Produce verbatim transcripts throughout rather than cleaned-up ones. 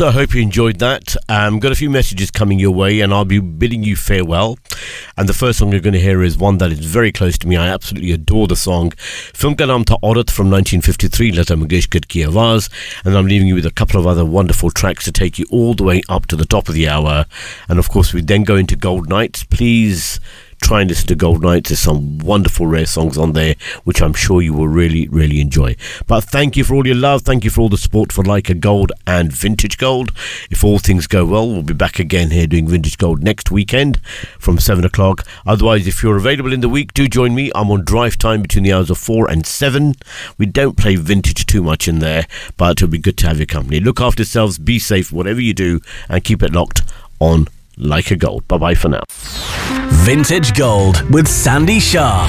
So I hope you enjoyed that. Um, got a few messages coming your way, and I'll be bidding you farewell. And the first song you're going to hear is one that is very close to me. I absolutely adore the song. Film ka naam tha Aurat from nineteen fifty-three, Lata Mangeshkar ki awaaz. And I'm leaving you with a couple of other wonderful tracks to take you all the way up to the top of the hour. And of course, we then go into Gold Nights. Please try and listen to Gold Nights. There's some wonderful rare songs on there which I'm sure you will really really enjoy. But thank you for all your love, thank you for all the support for Leica Gold and Vintage Gold. If all things go well, we'll be back again here doing Vintage Gold next weekend from seven o'clock. Otherwise, if you're available in the week, do join me. I'm on drive time between the hours of four and seven. We don't play vintage too much in there, but it'll be good to have your company. Look after yourselves, be safe whatever you do, and keep it locked on Leica Gold. Bye bye for now. Vintage Gold with Sandy Shah.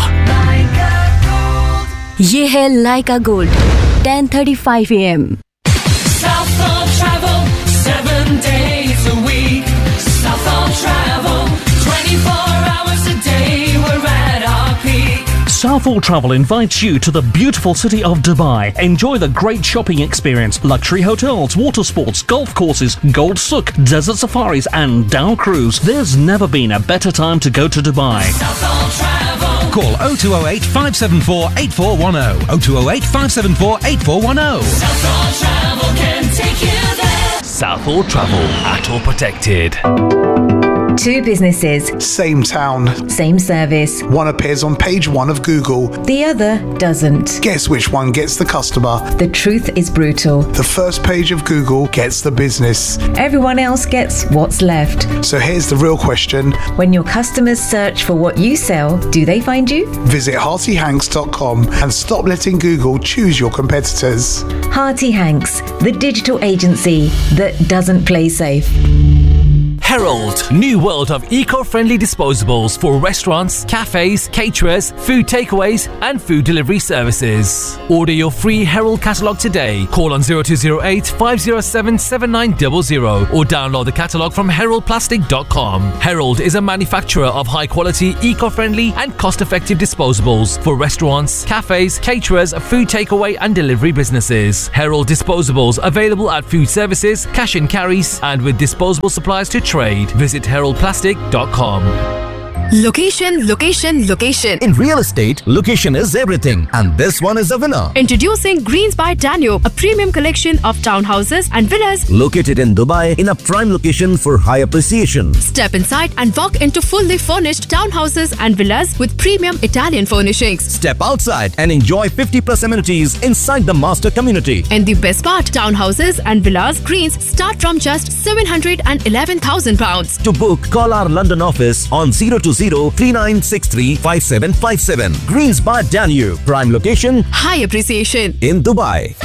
ये है Leica Gold, ten thirty-five a m Southall Travel, seven days a week. Southall Travel, twenty-four hours a day. We're at our peak. Southall Travel invites you to the beautiful city of Dubai. Enjoy the great shopping experience, luxury hotels, water sports, golf courses, Gold Souk, desert safaris and Dow Cruise. There's never been a better time to go to Dubai. Southall Travel. Call oh two oh eight, five seven four, eight four one oh. oh two oh eight, five seven four, eight four one oh. Southall Travel can take you there. Southall Travel, at or protected. Two businesses, same town, same service. one appears on page one of Google, The other doesn't. guess which one gets the customer? The truth is brutal. The first page of Google gets the business. Everyone else gets what's left. So here's the real question. When your customers search for what you sell, do they find you? Visit hearty hanks dot com and stop letting Google choose your competitors. Hearty Hanks, the digital agency that doesn't play safe. Herald, new world of eco-friendly disposables for restaurants, cafes, caterers, food takeaways and food delivery services. Order your free Herald catalogue today. Call on zero two zero eight, five zero seven, seven nine zero zero or download the catalogue from herald plastic dot com. Herald is a manufacturer of high-quality, eco-friendly and cost-effective disposables for restaurants, cafes, caterers, food takeaway and delivery businesses. Herald disposables available at food services, cash and carries and with disposable supplies to trade. Visit herald plastic dot com. Location, location, location. In real estate, location is everything, and this one is a winner. Introducing Greens by Danube, a premium collection of townhouses and villas located in Dubai in a prime location for high appreciation. Step inside and walk into fully furnished townhouses and villas with premium Italian furnishings. Step outside and enjoy fifty plus amenities inside the master community. And the best part, townhouses and villas Greens start from just seven hundred eleven thousand pounds. To book, call our London office on zero two zero, three nine six three, five seven five seven. Greens by Danube, prime location, high appreciation in Dubai.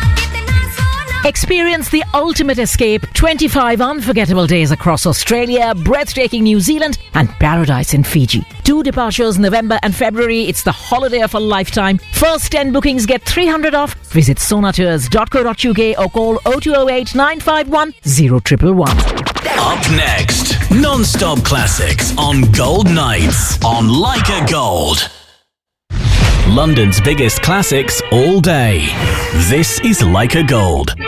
Experience the ultimate escape. twenty-five unforgettable days across Australia, breathtaking New Zealand and paradise in Fiji. Two departures November and February. It's the holiday of a lifetime. First ten bookings get three hundred off. Visit sonatours dot co dot uk or call oh two oh eight, nine five one, oh one one one. Up next, non-stop classics on Gold Nights on Leica Gold. London's biggest classics all day. This is Leica Gold.